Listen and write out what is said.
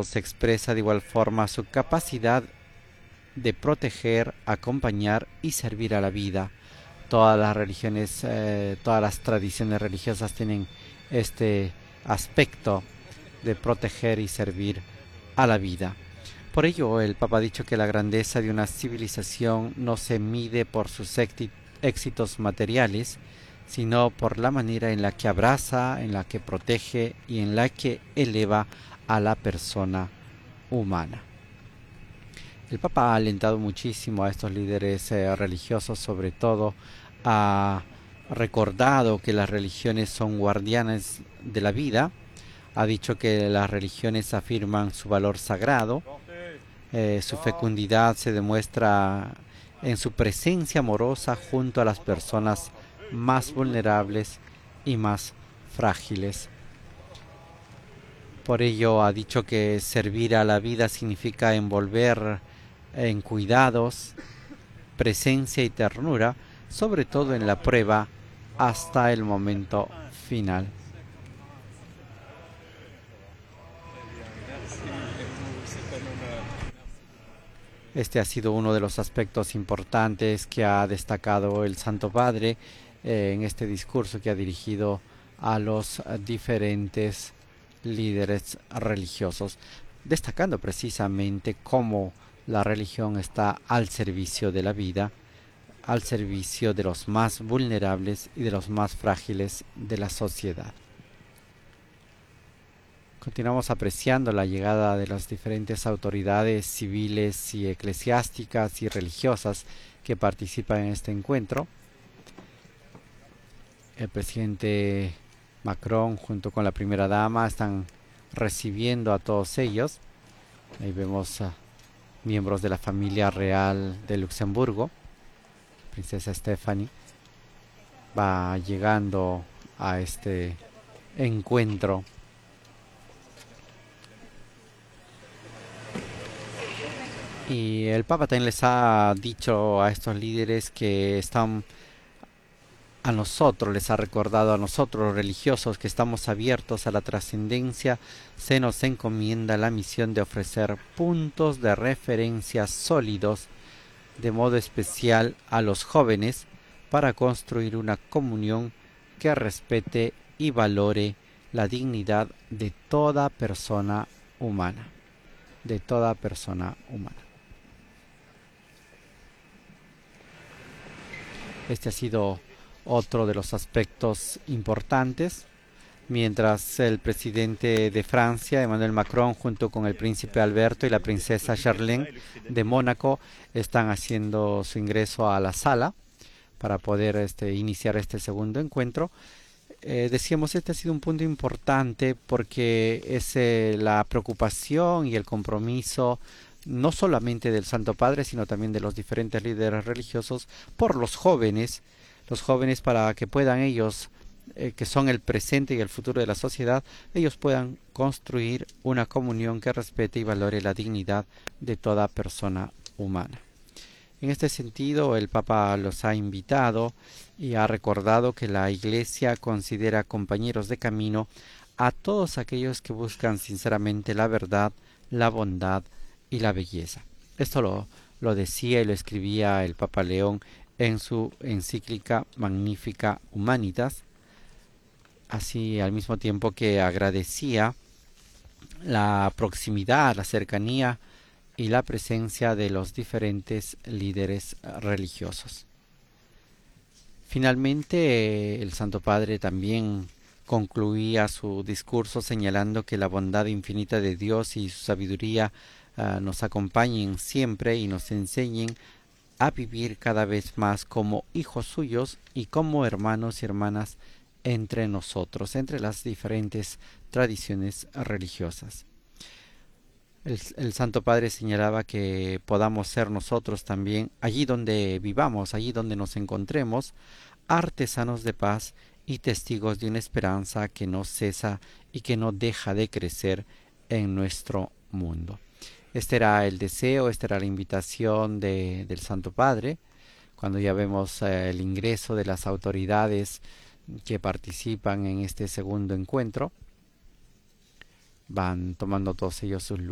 religiosos expresa de igual forma su capacidad de proteger, acompañar y servir a la vida. Todas las religiones, todas las tradiciones religiosas tienen este aspecto de proteger y servir a la vida. Por ello, el Papa ha dicho que la grandeza de una civilización no se mide por sus éxitos materiales, sino por la manera en la que abraza, en la que protege y en la que eleva a la persona humana. El Papa ha alentado muchísimo a estos líderes religiosos, sobre todo ha recordado que las religiones son guardianes de la vida, ha dicho que las religiones afirman su valor sagrado, su fecundidad se demuestra en su presencia amorosa junto a las personas más vulnerables y más frágiles. Por ello ha dicho que servir a la vida significa envolver en cuidados, presencia y ternura, sobre todo en la prueba hasta el momento final. Este ha sido uno de los aspectos importantes que ha destacado el Santo Padre en este discurso que ha dirigido a los diferentes líderes religiosos, destacando precisamente cómo la religión está al servicio de la vida, al servicio de los más vulnerables y de los más frágiles de la sociedad. Continuamos apreciando la llegada de las diferentes autoridades civiles y eclesiásticas y religiosas que participan en este encuentro. El presidente Macron junto con la primera dama están recibiendo a todos ellos. Ahí vemos a miembros de la familia real de Luxemburgo. Princesa Stephanie va llegando a este encuentro. Y el Papa también les ha dicho a estos líderes que están a nosotros, les ha recordado a nosotros los religiosos que estamos abiertos a la trascendencia, se nos encomienda la misión de ofrecer puntos de referencia sólidos, de modo especial a los jóvenes, para construir una comunión que respete y valore la dignidad de toda persona humana, de toda persona humana. Este ha sido otro de los aspectos importantes, mientras el presidente de Francia, Emmanuel Macron, junto con el príncipe Alberto y la princesa Charlene de Mónaco, están haciendo su ingreso a la sala para poder iniciar este segundo encuentro. Decíamos, este ha sido un punto importante porque es la preocupación y el compromiso no solamente del Santo Padre, sino también de los diferentes líderes religiosos por los jóvenes para que puedan ellos, que son el presente y el futuro de la sociedad, ellos puedan construir una comunión que respete y valore la dignidad de toda persona humana. En este sentido, el Papa los ha invitado y ha recordado que la Iglesia considera compañeros de camino a todos aquellos que buscan sinceramente la verdad, la bondad y la belleza. Esto lo decía y lo escribía el Papa León en su encíclica Magnificat Humanitas, así al mismo tiempo que agradecía la proximidad, la cercanía y la presencia de los diferentes líderes religiosos. Finalmente, el Santo Padre también concluía su discurso señalando que la bondad infinita de Dios y su sabiduría nos acompañen siempre y nos enseñen a vivir cada vez más como hijos suyos y como hermanos y hermanas entre nosotros, entre las diferentes tradiciones religiosas. El Santo Padre señalaba que podamos ser nosotros también, allí donde vivamos, allí donde nos encontremos, artesanos de paz y testigos de una esperanza que no cesa y que no deja de crecer en nuestro mundo. Este era el deseo, esta era la invitación del Santo Padre. Cuando ya vemos el ingreso de las autoridades que participan en este segundo encuentro, van tomando todos ellos sus lugares.